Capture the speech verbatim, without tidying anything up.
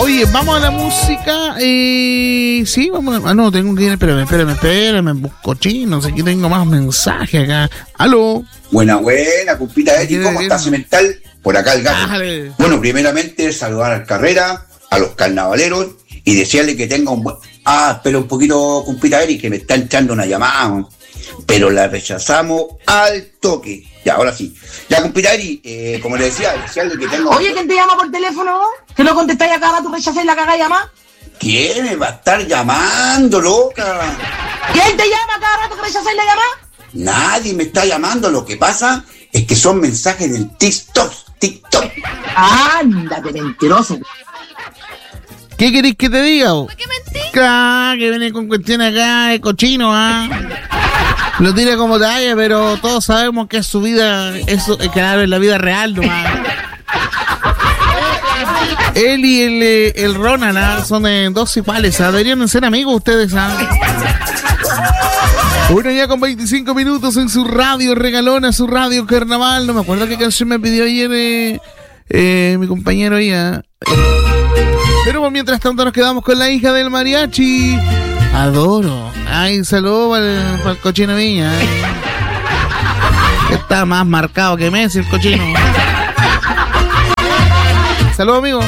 Oye, vamos a la música. Eh, sí, vamos a... Ah, no, tengo que ir. Espérame, espérame, espérame. Busco chino. Aquí tengo más mensajes acá. Aló. Buena, buena, compita Eri. ¿Cómo está Cemental? Por acá el gato. Dale. Bueno, primeramente saludar al Carrera, a los carnavaleros y desearle que tenga un buen... Ah, espera un poquito, compita Eri, que me está entrando una llamada. Pero la rechazamos al toque. Ya, ahora sí. Ya, compita Eri, eh, como le decía, desearle que tenga... Oye, ¿quién te llama por teléfono? ¿Que no contestáis a cada rato, rechazáis la cagada llamada? ¿Quién me va a estar llamando, loca? ¿Quién te llama a cada rato que rechazáis la llamada? Nadie me está llamando. Lo que pasa es que son mensajes del TikTok. TikTok. Ándate, mentiroso. ¿Qué queréis que te diga? ¿Por qué mentí? Ah, que viene con cuestiones acá de cochino, ¿ah? Lo tira como talla, pero todos sabemos que es su vida, eso es claro, es la vida real nomás. Él y el, el Ronan, ¿ah? Son eh, dos iguales, ¿ah? Deberían ser amigos ustedes, ¿ah? Bueno, ya con veinticinco minutos en su radio regalona, su radio carnaval. No me acuerdo qué canción me pidió ayer eh, eh, mi compañero ya. Pero pues, mientras tanto nos quedamos con la hija del mariachi. Adoro. Ay, saludo para el, para el cochino Viña. Eh. Está más marcado que Messi el cochino. Saludos, amigo.